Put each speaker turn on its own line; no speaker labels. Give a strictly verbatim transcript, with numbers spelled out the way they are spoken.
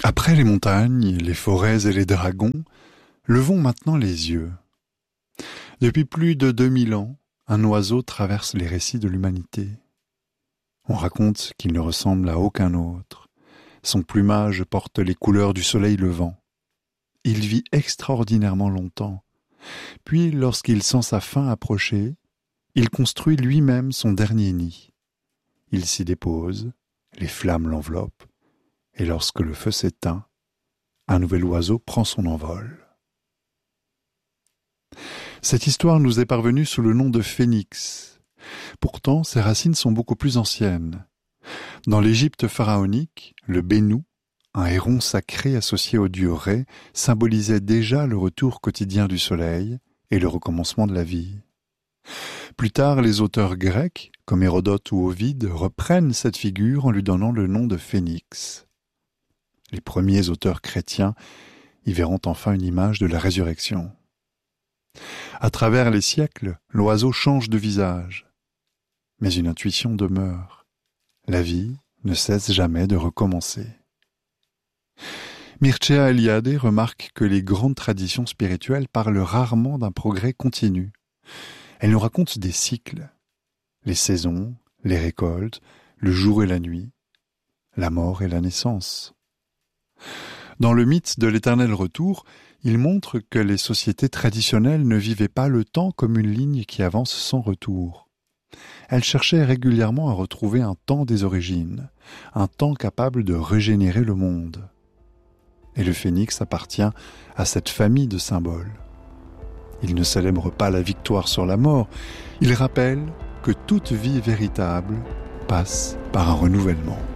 Après les montagnes, les forêts et les dragons, levons maintenant les yeux. Depuis plus de deux mille ans, un oiseau traverse les récits de l'humanité. On raconte qu'il ne ressemble à aucun autre. Son plumage porte les couleurs du soleil levant. Il vit extraordinairement longtemps. Puis, lorsqu'il sent sa fin approcher, il construit lui-même son dernier nid. Il s'y dépose, les flammes l'enveloppent, et lorsque le feu s'éteint, un nouvel oiseau prend son envol. Cette histoire nous est parvenue sous le nom de phénix. Pourtant, ses racines sont beaucoup plus anciennes. Dans l'Égypte pharaonique, le Bénou, un héron sacré associé au dieu Ré, symbolisait déjà le retour quotidien du soleil et le recommencement de la vie. Plus tard, les auteurs grecs, comme Hérodote ou Ovide, reprennent cette figure en lui donnant le nom de phénix. Les premiers auteurs chrétiens y verront enfin une image de la résurrection. À travers les siècles, l'oiseau change de visage. Mais une intuition demeure. La vie ne cesse jamais de recommencer. Mircea Eliade remarque que les grandes traditions spirituelles parlent rarement d'un progrès continu. Elles nous racontent des cycles, les saisons, les récoltes, le jour et la nuit, la mort et la naissance. Dans le mythe de l'éternel retour, il montre que les sociétés traditionnelles ne vivaient pas le temps comme une ligne qui avance sans retour. Elles cherchaient régulièrement à retrouver un temps des origines, un temps capable de régénérer le monde. Et le phénix appartient à cette famille de symboles. Il ne célèbre pas la victoire sur la mort, il rappelle que toute vie véritable passe par un renouvellement.